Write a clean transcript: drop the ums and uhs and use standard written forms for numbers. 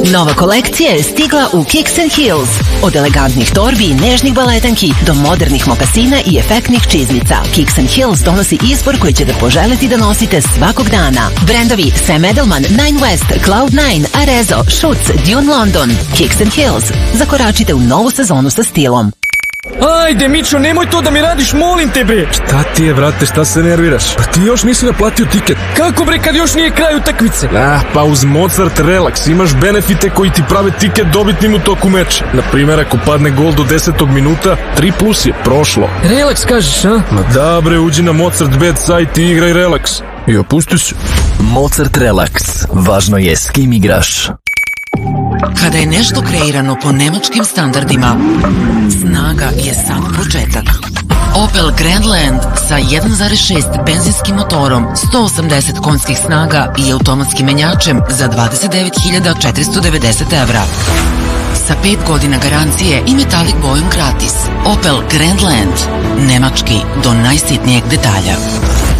Nova kolekcija je stigla u Kicks and Heels. Od elegantnih torbi i nežnih baletanki do modernih mokasina i efektnih čizmica. Kicks and Heels donosi izbor koji ćete poželiti da nosite svakog dana. Brendovi Sam Edelman, Nine West, Cloud9, Arezzo, Schutz, Dune London. Kicks and Heels. Zakoračite u novu sezonu sa stilom. Ajde, Mićo, nemoj to da mi radiš, molim te, bre. Šta ti je, brate, šta se nerviraš? Pa ti još nisi naplatio tiket. Kako, bre, kad još nije kraj utakmice? Pa uz Mozart Relax imaš benefite koji ti prave tiket dobitnim u toku meča. Naprimer, ako padne gol do 10. minuta, 3+ je prošlo. Relax kažeš, a? Ma da, bre, uđi na Mozart Bet sajt i igraj Relax. I opusti se. Mozart Relax. Važno je s kim igraš. Kada je nešto kreirano po nemačkim standardima, snaga je sam početak. Opel Grandland sa 1.6 benzinskim motorom, 180 konjskih snaga i automatskim menjačem za 29.490 evra. Sa 5 godina garancije i metalik bojom gratis. Opel Grandland. Nemački do najsitnijeg detalja.